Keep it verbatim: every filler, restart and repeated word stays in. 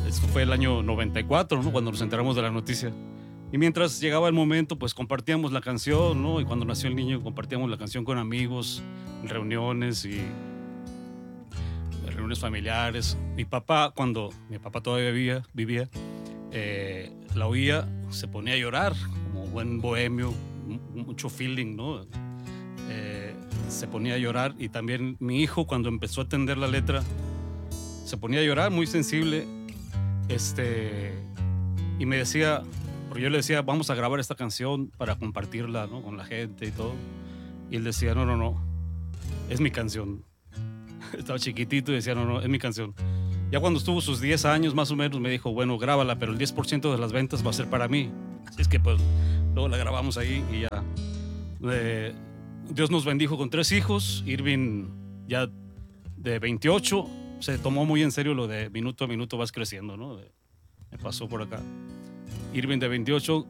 Esto fue el año noventa y cuatro, ¿no? Cuando nos enteramos de la noticia. Y mientras llegaba el momento, pues compartíamos la canción, ¿no? Y cuando nació el niño, compartíamos la canción con amigos, en reuniones y en reuniones familiares. Mi papá, cuando mi papá todavía vivía, vivía eh, la oía, se ponía a llorar, como buen bohemio, mu- mucho feeling, ¿no? Eh, Se ponía a llorar y también mi hijo, cuando empezó a entender la letra, se ponía a llorar, muy sensible, este, y me decía, porque yo le decía, vamos a grabar esta canción para compartirla, ¿no? Con la gente y todo. Y él decía, no, no, no, es mi canción. Estaba chiquitito y decía, no, no, es mi canción. Ya cuando estuvo sus diez años más o menos, me dijo, bueno, grábala, pero el diez por ciento de las ventas va a ser para mí. Así es que pues luego la grabamos ahí y ya. Eh, Dios nos bendijo con tres hijos. Irving ya de veintiocho se tomó muy en serio lo de minuto a minuto vas creciendo, ¿no? De- me pasó por acá. Irving de veintiocho